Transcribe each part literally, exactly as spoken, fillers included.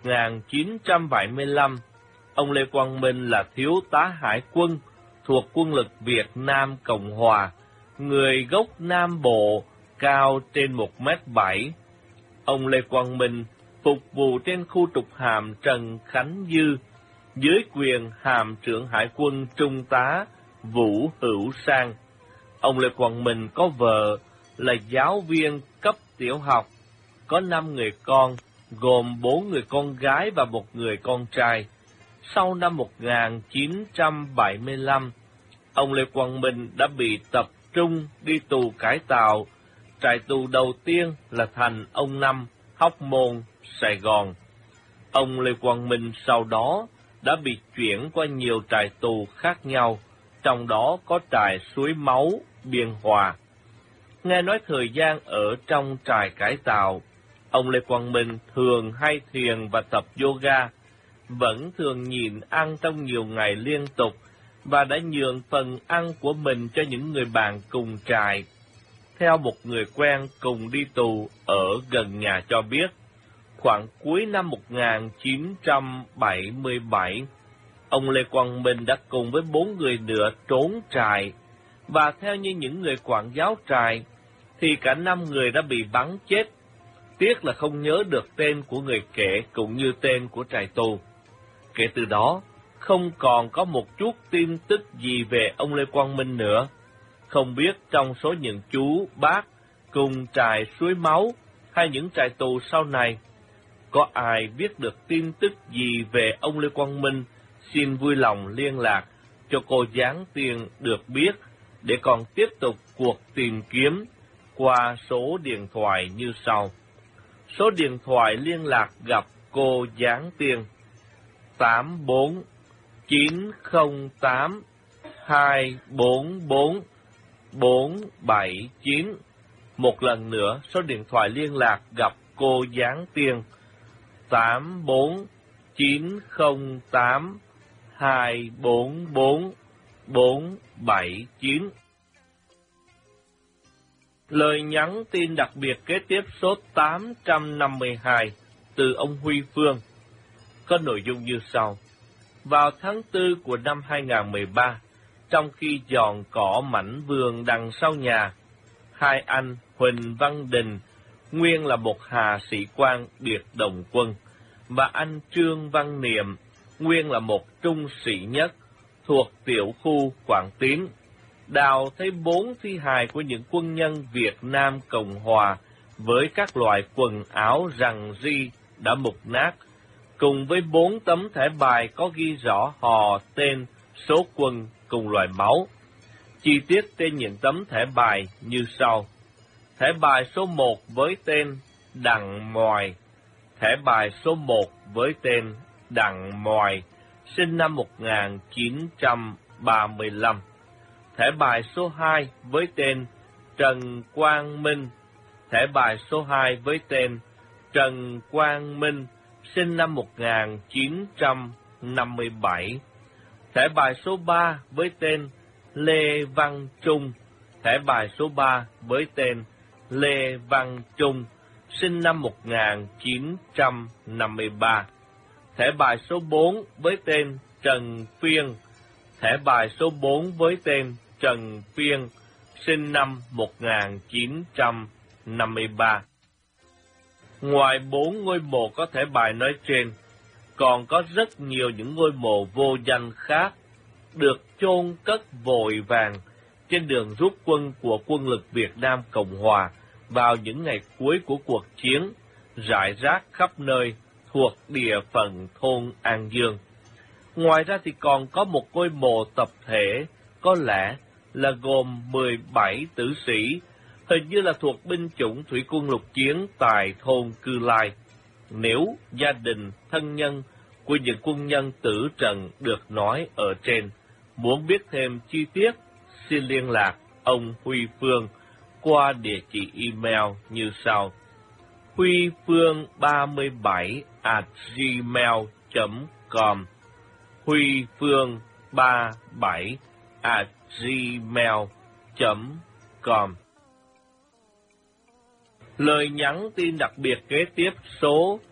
nghìn chín trăm bảy mươi lăm, ông Lê Quang Minh là thiếu tá hải quân thuộc quân lực Việt Nam Cộng Hòa, người gốc Nam Bộ, cao trên một mét bảy. Ông Lê Quang Minh phục vụ trên khu trục hàm Trần Khánh Dư, dưới quyền hàm trưởng hải quân trung tá Vũ Hữu Sang. Ông Lê Quang Minh có vợ là giáo viên cấp tiểu học, có năm người con, gồm bốn người con gái và một người con trai. Sau năm một nghìn chín trăm bảy mươi lăm, ông Lê Quang Minh đã bị tập trung đi tù cải tạo. Trại tù đầu tiên là Thành Ông Năm, Hóc Môn, Sài Gòn. Ông Lê Quang Minh sau đó đã bị chuyển qua nhiều trại tù khác nhau, trong đó có trại Suối Máu, Biên Hòa. Nghe nói thời gian ở trong trại cải tạo, ông Lê Quang Minh thường hay thiền và tập yoga, vẫn thường nhịn ăn trong nhiều ngày liên tục và đã nhường phần ăn của mình cho những người bạn cùng trại. Theo một người quen cùng đi tù ở gần nhà cho biết, khoảng cuối năm một nghìn chín trăm bảy mươi bảy, ông Lê Quang Minh đã cùng với bốn người nữa trốn trại, và theo như những người quản giáo trại, thì cả năm người đã bị bắn chết. Tiếc là không nhớ được tên của người kể cũng như tên của trại tù. Kể từ đó, không còn có một chút tin tức gì về ông Lê Quang Minh nữa. Không biết trong số những chú bác cùng trại Suối Máu hay những trại tù sau này, có ai biết được tin tức gì về ông Lê Quang Minh, xin vui lòng liên lạc cho cô Giáng Tiên được biết để còn tiếp tục cuộc tìm kiếm qua số điện thoại như sau. Số điện thoại liên lạc gặp cô Giáng Tiên tám bốn chín không tám hai bốn bốn bốn bảy chín. Một lần nữa, số điện thoại liên lạc gặp cô Giáng Tiên tám bốn chín không tám hai bốn bốn bốn bảy chín. Lời nhắn tin đặc biệt kế tiếp số tám trăm năm mươi hai từ ông Huy Phương có nội dung như sau. Vào tháng tư của năm hai nghìn không trăm mười ba, trong khi dọn cỏ mảnh vườn đằng sau nhà, hai anh Huỳnh Văn Đình, nguyên là một hà sĩ quan biệt đồng quân, và anh Trương Văn Niệm, nguyên là một trung sĩ nhất thuộc tiểu khu Quảng Tín, đào thấy bốn thi hài của những quân nhân Việt Nam Cộng Hòa với các loại quần áo rằng ri đã mục nát, cùng với bốn tấm thẻ bài có ghi rõ họ, tên, số quân cùng loại máu. Chi tiết trên những tấm thẻ bài như sau. Thẻ bài số một với tên Đặng Moài. Thẻ bài số một với tên Đặng Moài, sinh năm một nghìn chín trăm ba mươi lăm. Thẻ bài số hai với tên Trần Quang Minh. Thẻ bài số hai với tên Trần Quang Minh, sinh năm một nghìn chín trăm năm mươi bảy. Thẻ bài số ba với tên Lê Văn Trung. Thẻ bài số ba với tên Lê Văn Trung, sinh năm một nghìn chín trăm năm mươi ba. Thẻ bài số bốn với tên Trần Phiên. Thẻ bài số bốn với tên Trần Phiên, sinh năm một nghìn chín trăm năm mươi ba. Ngoài bốn ngôi mộ có thẻ bài nói trên, còn có rất nhiều những ngôi mộ vô danh khác được chôn cất vội vàng trên đường rút quân của quân lực Việt Nam Cộng Hòa vào những ngày cuối của cuộc chiến, rải rác khắp nơi thuộc địa phận thôn An Dương. Ngoài ra thì còn có một ngôi mộ tập thể, có lẽ là gồm mười bảy tử sĩ, hình như là thuộc binh chủng thủy quân lục chiến tại thôn Cư Lai. Nếu gia đình, thân nhân của những quân nhân tử trận được nói ở trên muốn biết thêm chi tiết, xin liên lạc ông Huy Phương qua địa chỉ email như sau. huy phương ba mươi bảy at gmail chấm com huy phương ba mươi bảy at gmail chấm com. Lời nhắn tin đặc biệt kế tiếp số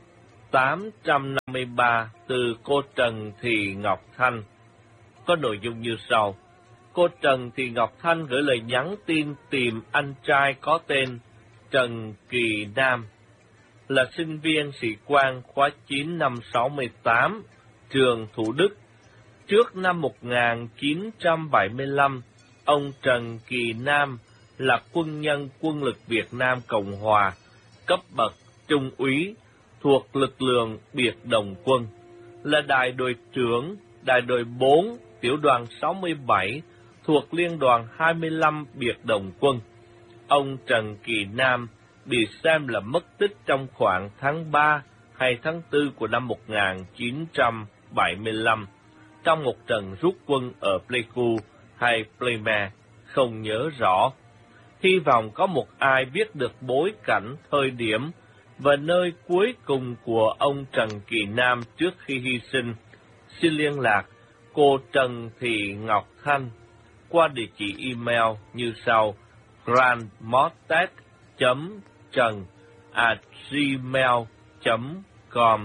tám trăm năm mươi ba từ cô Trần Thị Ngọc Thanh. Có nội dung như sau. Cô Trần Thị Ngọc Thanh gửi lời nhắn tin tìm anh trai có tên Trần Kỳ Nam, là sinh viên sĩ quan khóa chín năm sáu mươi tám, trường Thủ Đức. Trước năm một nghìn chín trăm bảy mươi lăm, ông Trần Kỳ Nam là quân nhân quân lực Việt Nam Cộng Hòa, cấp bậc trung úy, thuộc lực lượng biệt động quân, là đại đội trưởng đại đội bốn, tiểu đoàn sáu mươi bảy, thuộc liên đoàn hai mươi lăm biệt động quân. Ông Trần Kỳ Nam bị xem là mất tích trong khoảng tháng ba hay tháng tư của năm một nghìn chín trăm bảy mươi lăm, trong một trận rút quân ở Pleiku hay Pleime, không nhớ rõ. Hy vọng có một ai biết được bối cảnh, thời điểm và nơi cuối cùng của ông Trần Kỳ Nam trước khi hy sinh. Xin liên lạc cô Trần Thị Ngọc Thanh qua địa chỉ email như sau: grandmortet chấm trần at gmail chấm com,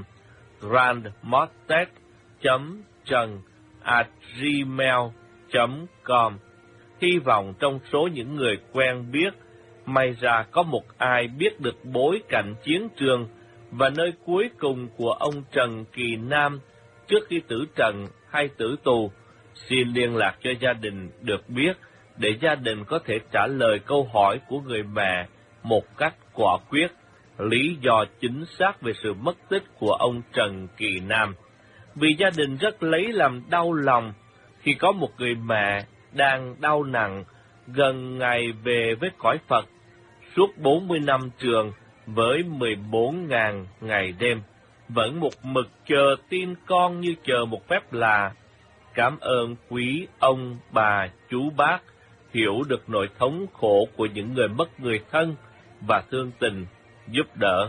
grandmortet chấm trần at gmail chấm com. Hy vọng trong số những người quen biết, may ra có một ai biết được bối cảnh chiến trường và nơi cuối cùng của ông Trần Kỳ Nam trước khi tử trận hay tử tù. Xin liên lạc cho gia đình được biết, để gia đình có thể trả lời câu hỏi của người mẹ một cách quả quyết, lý do chính xác về sự mất tích của ông Trần Kỳ Nam. Vì gia đình rất lấy làm đau lòng khi có một người mẹ đang đau nặng, gần ngày về với cõi Phật, suốt bốn mươi năm trường với mười bốn nghìn ngày đêm, vẫn một mực chờ tin con như chờ một phép lạ. Cảm ơn quý ông, bà, chú bác hiểu được nỗi thống khổ của những người mất người thân và thương tình giúp đỡ.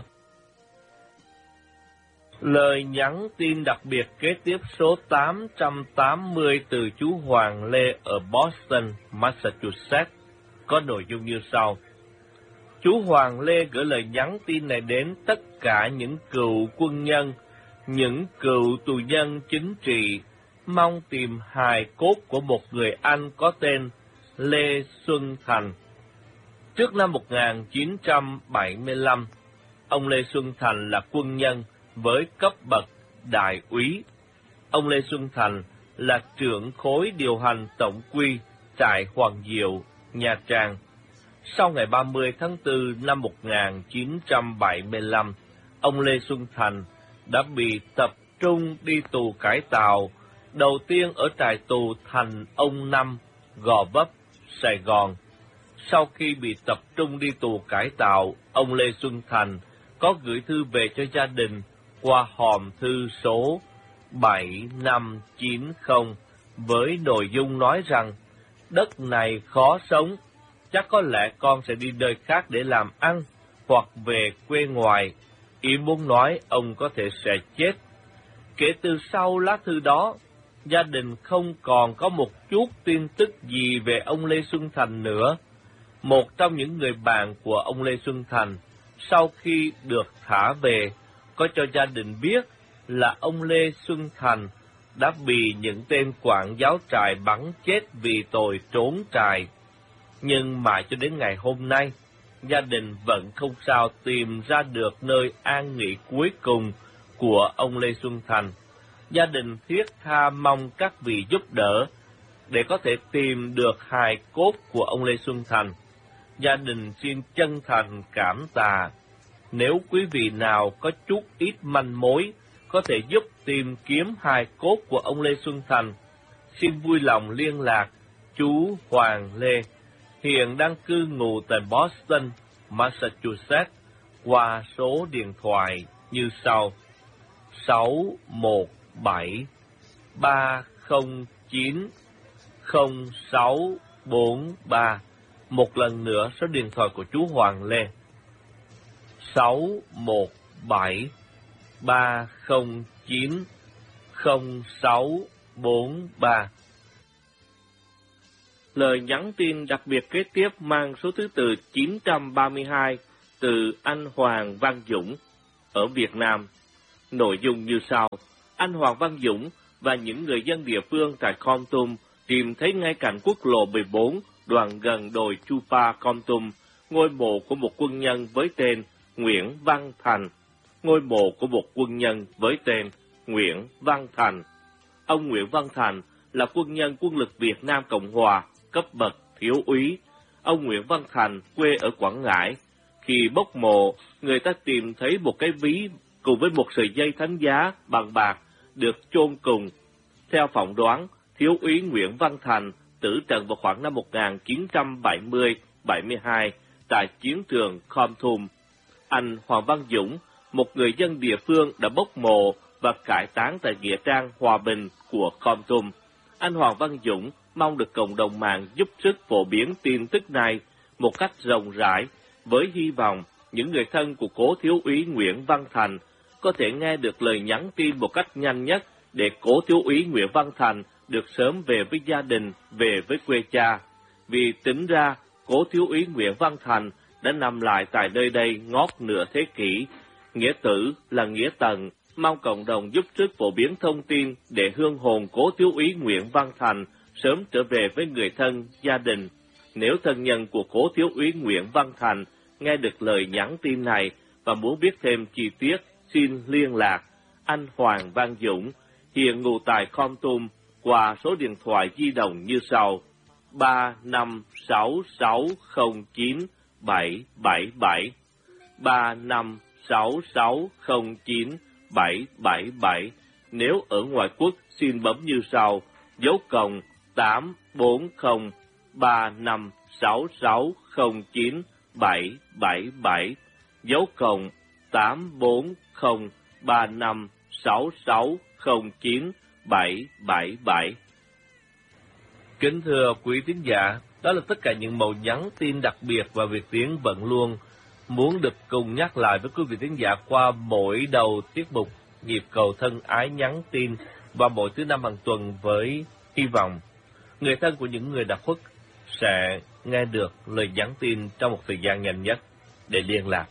Lời nhắn tin đặc biệt kế tiếp số tám trăm tám mươi từ chú Hoàng Lê ở Boston, Massachusetts, có nội dung như sau. Chú Hoàng Lê gửi lời nhắn tin này đến tất cả những cựu quân nhân, những cựu tù nhân chính trị, mong tìm hài cốt của một người anh có tên Lê Xuân Thành. Trước năm một nghìn chín trăm bảy mươi lăm, ông Lê Xuân Thành là quân nhân với cấp bậc đại úy. Ông Lê Xuân Thành là trưởng khối điều hành tổng quy trại Hoàng Diệu, Nha Trang. Sau ngày ba mươi tháng tư năm một nghìn chín trăm bảy mươi lăm, ông Lê Xuân Thành đã bị tập trung đi tù cải tạo, đầu tiên ở trại tù Thành Ông Năm, Gò Vấp, Sài Gòn. Sau khi bị tập trung đi tù cải tạo, ông Lê Xuân Thành có gửi thư về cho gia đình qua hòm thư số bảy năm chín không với nội dung nói rằng đất này khó sống, chắc có lẽ con sẽ đi nơi khác để làm ăn hoặc về quê ngoài. Ý muốn nói ông có thể sẽ chết. Kể từ sau lá thư đó, gia đình không còn có một chút tin tức gì về ông Lê Xuân Thành nữa. Một trong những người bạn của ông Lê Xuân Thành, sau khi được thả về, có cho gia đình biết là ông Lê Xuân Thành đã bị những tên quản giáo trại bắn chết vì tội trốn trại. Nhưng mãi cho đến ngày hôm nay, gia đình vẫn không sao tìm ra được nơi an nghỉ cuối cùng của ông Lê Xuân Thành. Gia đình thiết tha mong các vị giúp đỡ để có thể tìm được hài cốt của ông Lê Xuân Thành. Gia đình xin chân thành cảm tạ. Nếu quý vị nào có chút ít manh mối có thể giúp tìm kiếm hài cốt của ông Lê Xuân Thành, xin vui lòng liên lạc chú Hoàng Lê, hiện đang cư ngụ tại Boston, Massachusetts, qua số điện thoại như sau: sáu một bảy ba không chín không sáu bốn ba. Một lần nữa số điện thoại của chú Hoàng Lê: sáu một bảy ba không chín không sáu bốn ba. Lời nhắn tin đặc biệt kế tiếp mang số thứ tự chín trăm ba mươi hai từ anh Hoàng Văn Dũng ở Việt Nam. Nội dung như sau. Anh Hoàng Văn Dũng và những người dân địa phương tại Kon Tum tìm thấy ngay cạnh quốc lộ mười bốn, đoạn gần đồi Chupa, Kon Tum, ngôi mộ của một quân nhân với tên Nguyễn Văn Thành. Ngôi mộ của một quân nhân với tên Nguyễn Văn Thành. Ông Nguyễn Văn Thành là quân nhân quân lực Việt Nam Cộng Hòa, cấp bậc thiếu úy. Ông Nguyễn Văn Thành quê ở Quảng Ngãi. Khi bốc mộ, người ta tìm thấy một cái ví cùng với một sợi dây thánh giá bằng bạc được chôn cùng. Theo phỏng đoán, thiếu úy Nguyễn Văn Thành tử trận vào khoảng năm một nghìn chín trăm bảy mươi đến bảy mươi hai tại chiến trường Kon Tum. Anh Hoàng Văn Dũng, một người dân địa phương, đã bốc mộ và cải táng tại nghĩa trang Hòa Bình của Kon Tum. Anh Hoàng Văn Dũng mong được cộng đồng mạng giúp sức phổ biến tin tức này một cách rộng rãi, với hy vọng những người thân của cố thiếu úy Nguyễn Văn Thành có thể nghe được lời nhắn tin một cách nhanh nhất để cố thiếu úy Nguyễn Văn Thành được sớm về với gia đình, về với quê cha. Vì tính ra, cố thiếu úy Nguyễn Văn Thành đã nằm lại tại nơi đây ngót nửa thế kỷ. Nghĩa tử là nghĩa tận, mong cộng đồng giúp sức phổ biến thông tin để hương hồn cố thiếu úy Nguyễn Văn Thành sớm trở về với người thân, gia đình. Nếu thân nhân của cố thiếu úy Nguyễn Văn Thành nghe được lời nhắn tin này và muốn biết thêm chi tiết, xin liên lạc anh Hoàng Văn Dũng, hiện ngụ tại Kon Tum, qua số điện thoại di động như sau: ba năm sáu sáu không chín bảy bảy bảy, ba năm sáu sáu không chín bảy bảy bảy. Nếu ở ngoài quốc, xin bấm như sau: dấu cộng tám bốn không ba năm sáu sáu không chín bảy bảy bảy, dấu cộng tám bốn không ba năm sáu sáu không chín bảy bảy bảy. Kính thưa quý tín giả, đó là tất cả những mẫu nhắn tin đặc biệt và Việt Tiến vẫn luôn muốn được cùng nhắc lại với quý vị tín giả qua mỗi đầu tiết mục Nhịp Cầu Thân Ái nhắn tin vào mỗi thứ năm hàng tuần, với hy vọng người thân của những người đã khuất sẽ nghe được lời nhắn tin trong một thời gian nhanh nhất để liên lạc.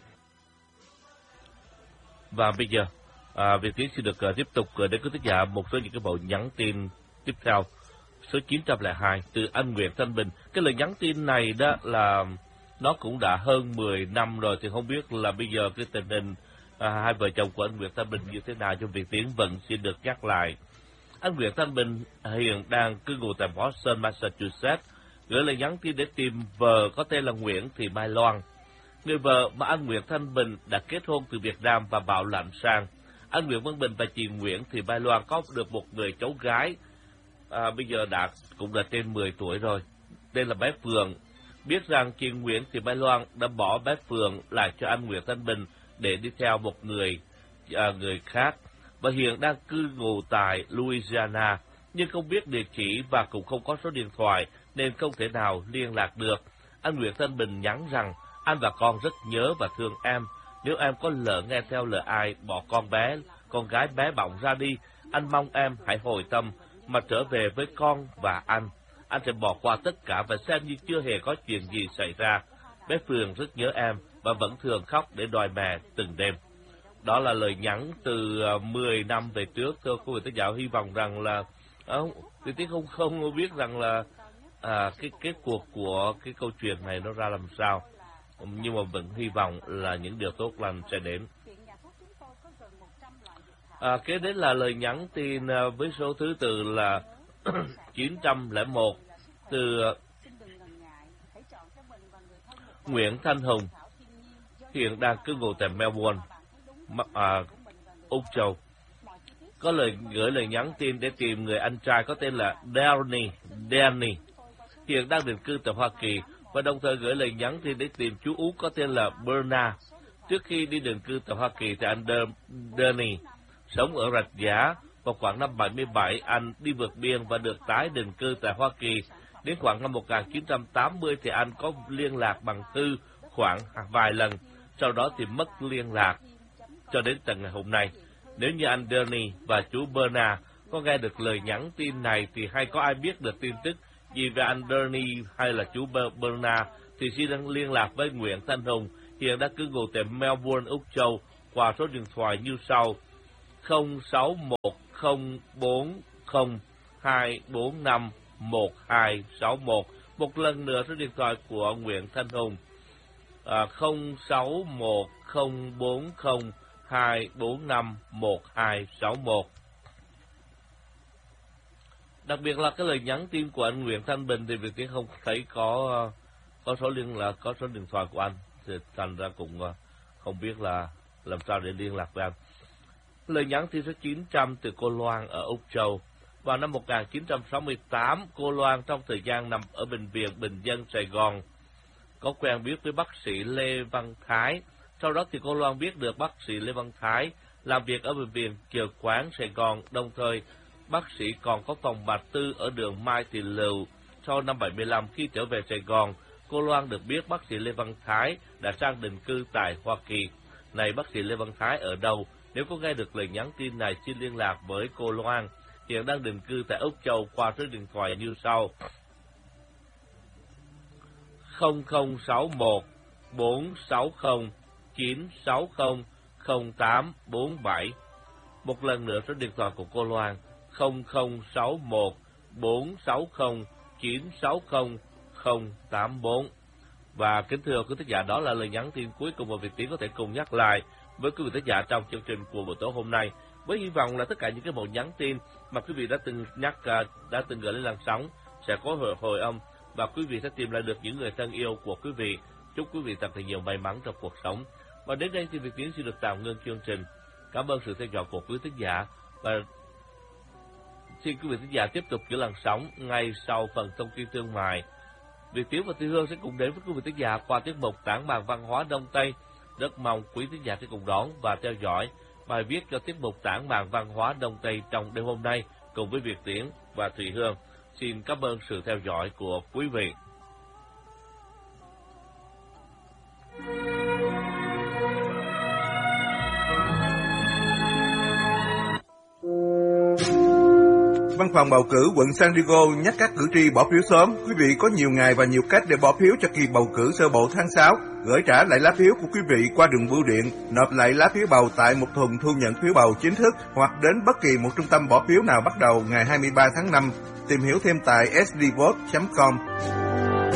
Và bây giờ, à, Việt Tiến xin được uh, tiếp tục uh, đến quý tín giả một số những cái mẫu nhắn tin tiếp theo. Số chín trăm lẻ hai từ anh Nguyễn Thanh Bình. Cái lời nhắn tin này đó là nó cũng đã hơn mười năm rồi, thì không biết là bây giờ cái tình hình à, hai vợ chồng của anh Nguyễn Thanh Bình như thế nào, cho Việt Tiến vẫn xin được nhắc lại. Anh Nguyễn Thanh Bình hiện đang cư ngụ tại Boston, Massachusetts, gửi lời nhắn tin để tìm vợ có tên là Nguyễn Thị Mai Loan. Người vợ mà anh Nguyễn Thanh Bình đã kết hôn từ Việt Nam và bảo lãnh sang. Anh Nguyễn Văn Bình và chị Nguyễn Thị Mai Loan có được một người cháu gái, à, bây giờ đã cũng đã trên mười tuổi rồi, tên là bé Phượng. Biết rằng chị Nguyễn Thị Mai Loan đã bỏ bé Phượng lại cho anh Nguyễn Thanh Bình để đi theo một người à, người khác, và hiện đang cư ngụ tại Louisiana, nhưng không biết địa chỉ và cũng không có số điện thoại nên không thể nào liên lạc được. Anh Nguyễn Thanh Bình nhắn rằng anh và con rất nhớ và thương em. Nếu em có lỡ nghe theo lời ai bỏ con bé, con gái bé bỏng ra đi, anh mong em hãy hồi tâm mà trở về với con và anh. Anh sẽ bỏ qua tất cả và xem như chưa hề có chuyện gì xảy ra. Bé Phương rất nhớ em và vẫn thường khóc để đòi mẹ từng đêm. Đó là lời nhắn từ mười năm về trước. Thưa quý vị, tôi giáo hy vọng rằng là tôi tiếc không không biết rằng là à, cái kết cuộc của cái câu chuyện này nó ra làm sao, nhưng mà vẫn hy vọng là những điều tốt lành sẽ đến. À, kế đến là lời nhắn tin với số thứ tự là chín trăm lẻ một từ Nguyễn Thanh Hùng, hiện đang cư ngụ tại Melbourne, à, Úc Châu. Có lời gửi lời nhắn tin để tìm người anh trai có tên là Danny, Danny, hiện đang định cư tại Hoa Kỳ, và đồng thời gửi lời nhắn tin để tìm chú út có tên là Bernard. Trước khi đi định cư tại Hoa Kỳ thì anh Danny sống ở Rạch Giá. Vào khoảng năm bảy mươi bảy, anh đi vượt biên và được tái định cư tại Hoa Kỳ. Đến khoảng năm một nghìn chín trăm tám mươi thì anh có liên lạc bằng thư khoảng vài lần, sau đó thì mất liên lạc cho đến tận ngày hôm nay. Nếu như anh Danny và chú Bernard có nghe được lời nhắn tin này thì hay có ai biết được tin tức gì về anh Danny hay là chú Bernard thì xin liên lạc với Nguyễn Thanh Hùng, hiện đã cư ngụ tại Melbourne, Úc Châu, qua số điện thoại như sau: không sáu một không bốn không hai bốn năm một hai sáu một. Một lần nữa số điện thoại của Nguyễn Thanh Hùng à, không sáu một không bốn không hai bốn năm một hai sáu một. Đặc biệt là cái lời nhắn tin của anh Nguyễn Thanh Bình thì Việt Tiến không thấy có có số liên lạc, có số điện thoại của anh, thì thành ra cũng không biết là làm sao để liên lạc với anh. Lời nhắn tin số chín trăm từ cô Loan ở Úc Châu. Vào năm một nghìn chín trăm sáu mươi tám, cô Loan trong thời gian nằm ở bệnh viện Bình Dân Sài Gòn có quen biết với bác sĩ Lê Văn Thái. Sau đó thì cô Loan biết được bác sĩ Lê Văn Thái làm việc ở bệnh viện Chợ Quán Sài Gòn, đồng thời bác sĩ còn có phòng mạch tư ở đường Mai Thị Lựu. Sau năm bảy mươi lăm, khi trở về Sài Gòn, cô Loan được biết bác sĩ Lê Văn Thái đã sang định cư tại Hoa Kỳ. Này, bác sĩ Lê Văn Thái ở đâu? Nếu có nghe được lời nhắn tin này, xin liên lạc với cô Loan, hiện đang định cư tại Úc Châu, qua số điện thoại như sau: không không sáu một bốn sáu không chín sáu không không tám bốn bảy. Một lần nữa số điện thoại của cô Loan: không không sáu một bốn sáu không chín sáu không không tám bốn. Và kính thưa quý thính giả, đó là lời nhắn tin cuối cùng mà Việt Tiến có thể cùng nhắc lại với quý vị thính giả trong chương trình của buổi tối hôm nay, với hy vọng là tất cả những cái mẫu nhắn tin mà quý vị đã từng nhắc đã từng gửi lên làn sóng sẽ có hồi, hồi âm, và quý vị sẽ tìm lại được những người thân yêu của quý vị. Chúc quý vị thật là nhiều may mắn trong cuộc sống. Và đến đây thì Việt Tiến xin được tạm ngưng chương trình. Cảm ơn sự theo dõi của quý thính giả, và xin quý vị thính giả tiếp tục giữ làn sóng ngay sau phần thông tin thương mại. Việt Tiến và Tư Hương sẽ cùng đến với quý vị thính giả qua tiết mục Tản mạn văn hóa Đông Tây. Rất mong quý thính giả sẽ cùng đón và theo dõi bài viết cho tiết mục Tản mạn văn hóa Đông Tây trong đêm hôm nay cùng với Việt Tiến và Thùy Hương. Xin cảm ơn sự theo dõi của quý vị. Văn phòng bầu cử quận San Diego nhắc các cử tri bỏ phiếu sớm. Quý vị có nhiều ngày và nhiều cách để bỏ phiếu cho kỳ bầu cử sơ bộ tháng sáu. Gửi trả lại lá phiếu của quý vị qua đường bưu điện, nộp lại lá phiếu bầu tại một thùng thu nhận phiếu bầu chính thức, hoặc đến bất kỳ một trung tâm bỏ phiếu nào bắt đầu ngày hai mươi ba tháng năm. Tìm hiểu thêm tại s d vote chấm com.